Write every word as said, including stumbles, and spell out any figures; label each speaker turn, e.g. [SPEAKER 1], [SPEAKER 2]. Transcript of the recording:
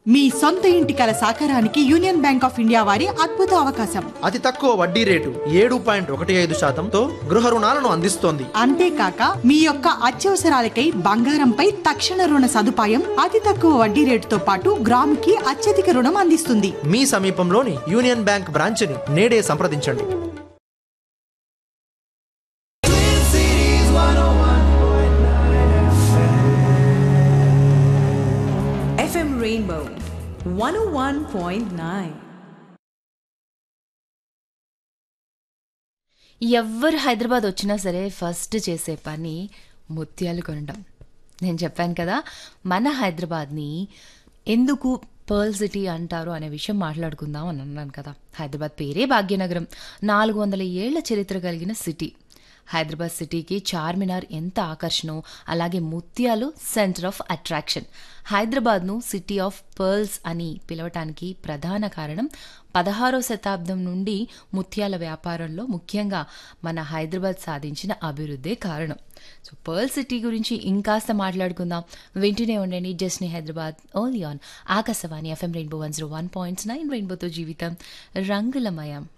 [SPEAKER 1] మీ సొంత ఇంటి కల సాకారానికి యూనియన్ బ్యాంక్ ఆఫ్ ఇండియా వారి అద్భుత అవకాశం.
[SPEAKER 2] అతి తక్కువ వడ్డీ రేటు ఏడు పాయింట్ ఒకటి ఐదు శాతంతో గృహ రుణాలను అందిస్తోంది.
[SPEAKER 1] అంతేకాక మీ యొక్క అత్యవసరాలకై బంగారంపై తక్షణ రుణ సదుపాయం, అతి తక్కువ వడ్డీ రేటుతో పాటు గ్రాముకి అత్యధిక రుణం అందిస్తుంది.
[SPEAKER 2] మీ సమీపంలోని యూనియన్ బ్యాంక్ బ్రాంచ్ని నేడే సంప్రదించండి.
[SPEAKER 3] ఎఫ్ఎం Rainbow వన్ ఓ వన్ పాయింట్ నైన్.
[SPEAKER 4] ఎవ్వరు హైదరాబాద్ వచ్చినా సరే ఫస్ట్ చేసే పని ముత్యాలు కొనడం. నేను చెప్పాను కదా, మన హైదరాబాద్ని ఎందుకు పర్ల్ సిటీ అంటారు అనే విషయం మాట్లాడుకుందాం అని అన్నాను కదా. హైదరాబాద్ పేరే భాగ్యనగరం, నాలుగు వందల ఏళ్ల చరిత్ర కలిగిన సిటీ. హైదరాబాద్ సిటీకి చార్మినార్ ఎంత ఆకర్షణో అలాగే ముత్యాలు సెంటర్ ఆఫ్ అట్రాక్షన్. హైదరాబాద్ను సిటీ ఆఫ్ పర్ల్స్ అని పిలవటానికి ప్రధాన కారణం పదహారో శతాబ్దం నుండి ముత్యాల వ్యాపారంలో ముఖ్యంగా మన హైదరాబాద్ సాధించిన అభివృద్ధే కారణం. సో పర్ల్ సిటీ గురించి ఇంకాస్త మాట్లాడుకుందాం. వింటూనే ఉండండి జస్ని Hyderabad only on Akashvani FM rainbow one zero one point nine. రెయిన్బోతో జీవితం రంగులమయం.